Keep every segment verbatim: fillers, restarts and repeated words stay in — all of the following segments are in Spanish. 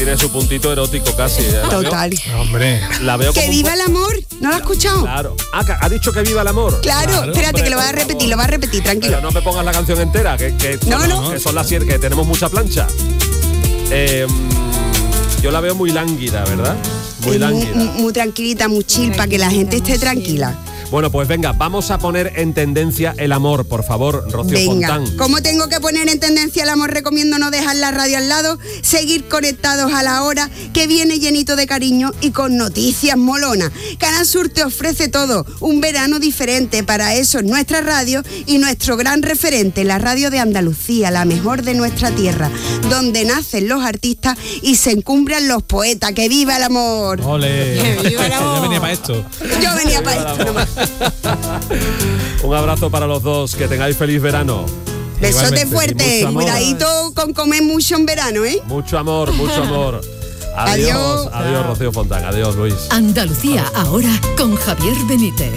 Tiene su puntito erótico casi. ¿eh? Total. Veo, hombre. La veo que como viva un... el amor. ¿No lo has escuchado? Claro. Ah, ha dicho que viva el amor. Claro, claro espérate hombre, que lo vas a repetir, favor. lo vas a repetir, tranquilo. Pero no me pongas la canción entera, que, que, no, son, no. que son las siete, que tenemos mucha plancha. Eh, yo la veo muy lánguida, ¿verdad? Muy lánguida. Muy, muy tranquilita, muy chill, para que la gente esté tranquila. Bueno, pues venga, vamos a poner en tendencia el amor, por favor, Rocío venga. Fontán. ¿Cómo tengo que poner en tendencia el amor? Recomiendo no dejar la radio al lado, seguir conectados a la hora, que viene llenito de cariño y con noticias molonas. Canal Sur te ofrece todo, un verano diferente, para eso es nuestra radio y nuestro gran referente, la radio de Andalucía, la mejor de nuestra tierra, donde nacen los artistas y se encumbran los poetas. ¡Que viva el amor! ¡Ole! ¡Que viva el amor! Yo venía para esto. Yo venía para esto nomás. Un abrazo para los dos, que tengáis feliz verano. Besote fuerte, cuidadito con comer mucho en verano, ¿eh? Mucho amor, mucho amor. Adiós, adiós, adiós Rocío Fontán, adiós Luis. Andalucía ahora con Javier Benítez.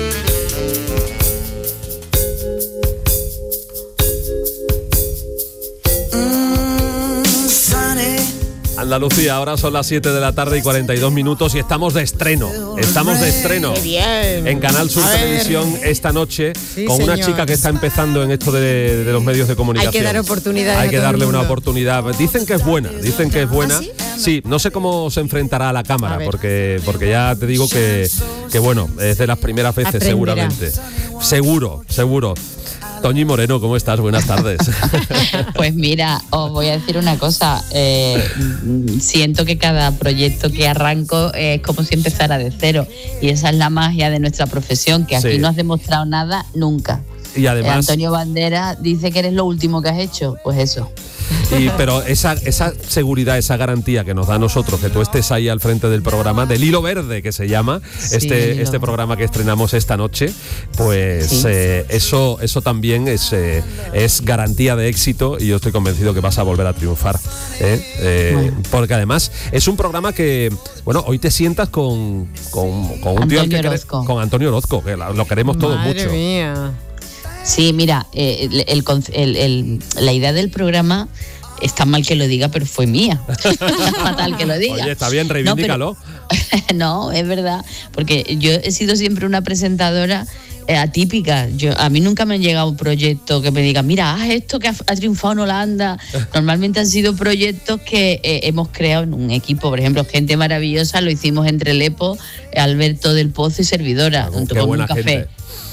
Andalucía, ahora son las siete de la tarde y cuarenta y dos minutos y estamos de estreno. Estamos de estreno. Qué bien. En Canal Sur Televisión esta noche, sí, con señor. una chica que está empezando en esto de, de los medios de comunicación. Hay que dar oportunidades. Hay que a todo darle el una mundo. oportunidad. Dicen que es buena, dicen que es buena. ¿Ah, sí? Sí, no sé cómo se enfrentará a la cámara, A ver. porque porque ya te digo que, que bueno, es de las primeras veces Aprenderá. seguramente. Seguro, seguro. Toñi Moreno, ¿cómo estás? Buenas tardes. Pues mira, os voy a decir una cosa. Eh, siento que cada proyecto que arranco es como si empezara de cero. Y esa es la magia de nuestra profesión, que aquí Sí. no has demostrado nada nunca. Y además... Eh, Antonio Banderas dice que eres lo último que has hecho. Pues eso. Y, pero esa, esa seguridad, esa garantía que nos da a nosotros, que tú estés ahí al frente del programa, del Hilo Verde, que se llama, Sí, este, este programa que estrenamos esta noche, pues Sí. eh, eso, eso también es, eh, es garantía de éxito y yo estoy convencido que vas a volver a triunfar. ¿eh? Eh, Bueno. Porque además es un programa que, bueno, hoy te sientas con, con, con un tío al que Antonio quere- Orozco. con Antonio Orozco, que la- lo queremos todos Madre mucho. mía. Sí, mira, eh, el, el conce- el- el- la idea del programa está mal que lo diga, pero fue mía. Fatal que lo diga. Oye, está bien, No, reivindícalo. pero- No, es verdad, porque yo he sido siempre una presentadora eh, atípica. Yo, a mí nunca me han llegado un proyecto que me diga, mira, haz esto que ha, ha triunfado en Holanda. Normalmente han sido proyectos que eh, hemos creado en un equipo. Por ejemplo, Gente Maravillosa lo hicimos entre Lepo, Alberto del Pozo y servidora, Ah, junto qué con buena un café. gente.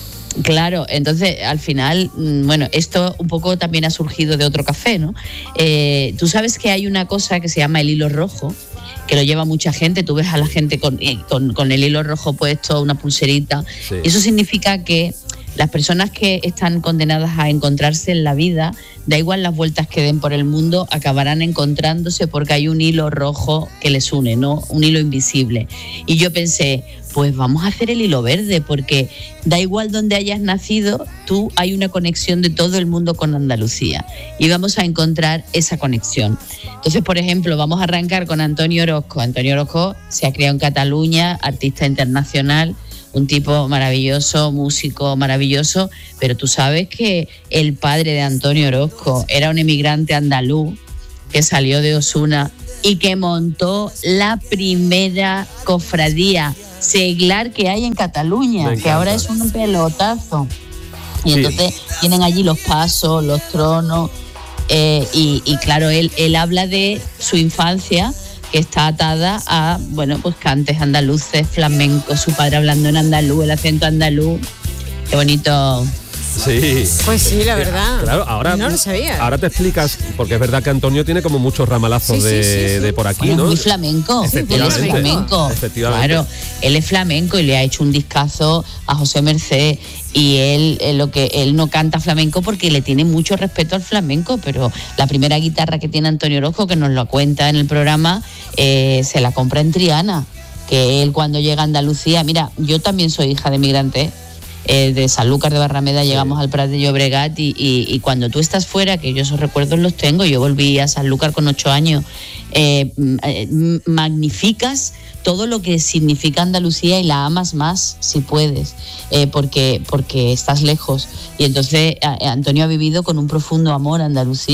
Claro, entonces al final, mm, bueno, esto un poco también ha surgido de otro café, ¿no? Eh, tú sabes que hay una cosa que se llama el hilo rojo, que lo lleva mucha gente. Tú ves a la gente con, eh, con, con el hilo rojo puesto, una pulserita. Sí. Eso significa que las personas que están condenadas a encontrarse en la vida, da igual las vueltas que den por el mundo, acabarán encontrándose porque hay un hilo rojo que les une, ¿no? Un hilo invisible. Y yo pensé, pues vamos a hacer el hilo verde, porque da igual donde hayas nacido, tú hay una conexión de todo el mundo con Andalucía y vamos a encontrar esa conexión. Entonces, por ejemplo, vamos a arrancar con Antonio Orozco. Antonio Orozco se ha criado en Cataluña, artista internacional, un tipo maravilloso, músico maravilloso, pero tú sabes que el padre de Antonio Orozco era un emigrante andaluz que salió de Osuna y que montó la primera cofradía seglar que hay en Cataluña, Me que ahora encanta. es un pelotazo. Y Sí. entonces tienen allí los pasos, los tronos, eh, y, y claro, él, él habla de su infancia, que está atada a, bueno, pues cantes andaluces, flamencos, su padre hablando en andaluz, el acento andaluz. Qué bonito. Sí. Pues sí, la verdad. Claro, ahora, No lo sabía. ahora te explicas, porque es verdad que Antonio tiene como muchos ramalazos Sí, sí, de, sí, sí. de por aquí, Bueno, ¿no? es muy flamenco, él es Efectivamente. flamenco. Efectivamente. Claro, él es flamenco y le ha hecho un discazo a José Merced, y él eh, lo que él no canta flamenco porque le tiene mucho respeto al flamenco, pero la primera guitarra que tiene Antonio Orozco, que nos lo cuenta en el programa, eh, se la compra en Triana, que él cuando llega a Andalucía, mira, yo también soy hija de migrante, eh, de Sanlúcar de Barrameda, llegamos al Prat de Llobregat y, y, y cuando tú estás fuera, que yo esos recuerdos los tengo, yo volví a Sanlúcar con ocho años, eh, eh, magnificas todo lo que significa Andalucía y la amas más si puedes, eh, porque, porque estás lejos. Y entonces a, Antonio ha vivido con un profundo amor a Andalucía,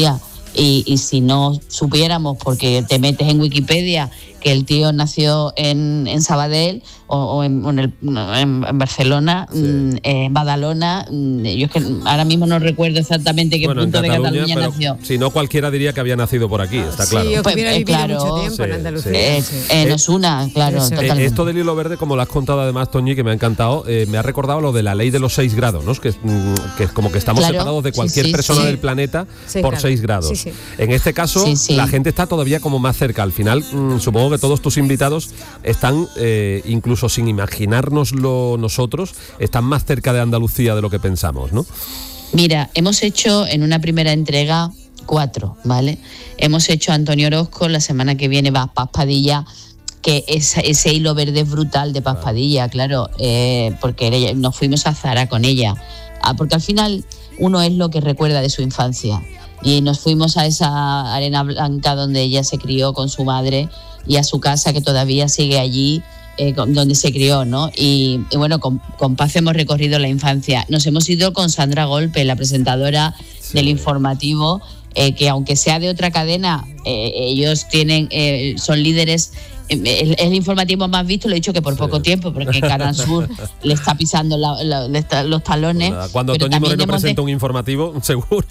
Y, y si no supiéramos, porque te metes en Wikipedia que el tío nació en, en Sabadell o, o, en, o en, el, en, en Barcelona, sí. mmm, en Badalona, mmm, yo es que ahora mismo no recuerdo exactamente qué bueno, punto de Cataluña nació. Si no, cualquiera diría que había nacido por aquí, está claro. Sí, o que hubiera Pues, eh, vivido claro, mucho tiempo sí, en Andalucía. sí. Eh, Sí. eh, no es una, claro, Eso. totalmente. Eh, esto del hilo verde, como lo has contado además, Toñi, que me ha encantado, eh, me ha recordado lo de la ley de los seis grados, ¿no? Que, mm, que es como que estamos Claro. separados de cualquier Sí, sí, persona sí. del planeta Seis por grados. seis grados. Sí, sí. En este caso, Sí, sí. la gente está todavía como más cerca. Al final, mm, supongo que todos tus invitados están, eh, incluso sin imaginárnoslo nosotros, están más cerca de Andalucía de lo que pensamos, ¿no? Mira, hemos hecho en una primera entrega cuatro, ¿vale? Hemos hecho Antonio Orozco, la semana que viene va Paz Padilla, que ese, ese hilo verde es brutal de Paz Claro. Padilla, claro, eh, porque ella- nos fuimos a Zara con ella, ah, porque al final uno es lo que recuerda de su infancia. Y nos fuimos a esa arena blanca donde ella se crió con su madre y a su casa que todavía sigue allí, eh, con- donde se crió, ¿no? Y, y bueno, con, con Paz hemos recorrido la infancia. Nos hemos ido con Sandra Golpe, la presentadora Sí. del informativo, eh, que aunque sea de otra cadena, eh, ellos tienen, eh, son líderes. eh, El, el informativo más visto, lo he dicho que por Sí. poco tiempo, porque Canal Sur le está pisando la- la- le está- los talones. Nada, Cuando pero Toñi también Moreno hemos de- presenta un informativo, seguro.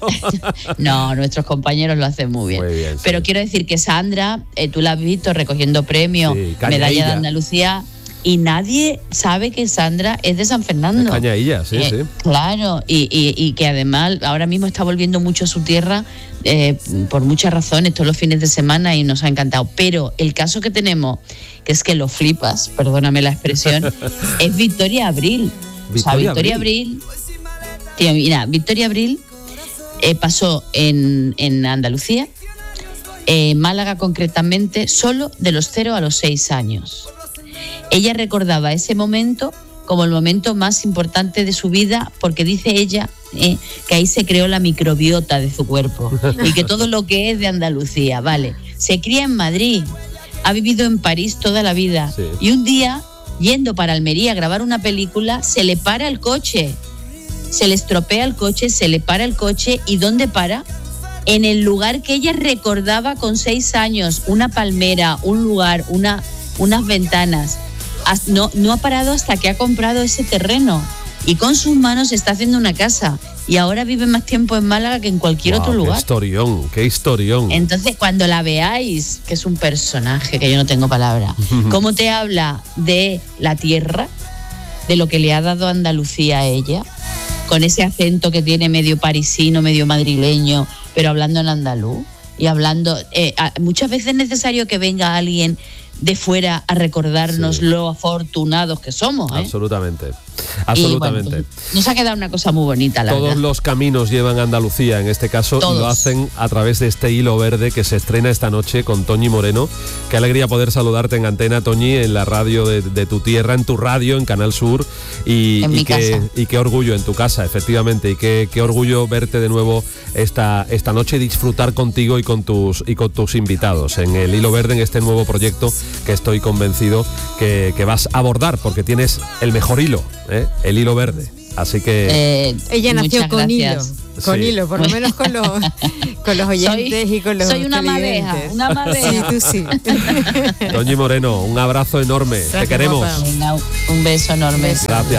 No, nuestros compañeros lo hacen muy bien. Muy bien, sí. Pero quiero decir que Sandra, eh, tú la has visto recogiendo premios, Sí, medalla de Cañailla. Andalucía, y nadie sabe que Sandra es de San Fernando. Cañailla, sí, Eh, sí. Claro, y, y- y que además ahora mismo está volviendo mucho a su tierra eh, por muchas razones, todos los fines de semana, y nos ha encantado. Pero el caso que tenemos, que es que lo flipas, perdóname la expresión, es Victoria Abril. O sea, Victoria Victoria Abril. Abril, tío, mira, Victoria Abril eh, pasó en, en Andalucía, en Málaga concretamente, solo de los cero a los seis años. Ella recordaba ese momento como el momento más importante de su vida, porque dice ella eh, que ahí se creó la microbiota de su cuerpo y que todo lo que es de Andalucía, vale. Se cría en Madrid, ha vivido en París toda la vida, Sí. y un día, yendo para Almería a grabar una película, se le para el coche, se le estropea el coche, se le para el coche, ¿y dónde para? En el lugar que ella recordaba con seis años, una palmera, un lugar, una, unas ventanas. Has- No, no ha parado hasta que ha comprado ese terreno y con sus manos está haciendo una casa, y ahora vive más tiempo en Málaga que en cualquier Guau, otro Qué lugar. historión, qué historión. Entonces, cuando la veáis, que es un personaje que yo no tengo palabra, cómo te habla de la tierra, de lo que le ha dado Andalucía a ella, con ese acento que tiene medio parisino, medio madrileño, pero hablando en andaluz y hablando. Eh, a- muchas veces es necesario que venga alguien de fuera a recordarnos Sí. lo afortunados que somos. ¿eh? Absolutamente. Y, Absolutamente. bueno, pues, nos ha quedado una cosa muy bonita, la Todos verdad. los caminos llevan a Andalucía, en este caso, y lo Todos. hacen a través de este hilo verde que se estrena esta noche con Toñi Moreno. Qué alegría poder saludarte en antena, Toñi, en la radio de, de tu tierra, en tu radio, en Canal Sur. Y, En y mi qué, casa. y qué orgullo, en tu casa, efectivamente. Y qué, qué orgullo verte de nuevo esta, esta noche y disfrutar contigo y con, tus, y con tus invitados en el hilo verde, en este nuevo proyecto que estoy convencido que, que vas a abordar, porque tienes el mejor hilo, ¿eh? El hilo verde. Así que... Eh, Ella nació muchas con gracias. hilo, con Sí. hilo, por lo menos con los, con los oyentes Soy- y con los soy una madeja, televidentes. una madeja. Sí, tú sí. Toñi Moreno, un abrazo enorme. Te Gracias, queremos. guapa. Venga, un beso enorme. Beso. Gracias.